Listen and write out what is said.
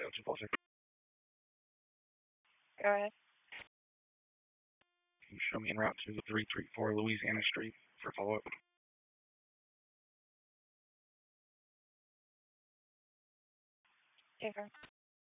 246. Go ahead. Can you show me en route to 334 Louisiana Street for follow-up? Okay.